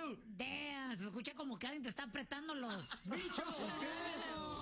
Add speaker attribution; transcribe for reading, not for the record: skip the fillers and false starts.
Speaker 1: Damn, se escucha como que alguien te está apretando los...
Speaker 2: ¡Bicho!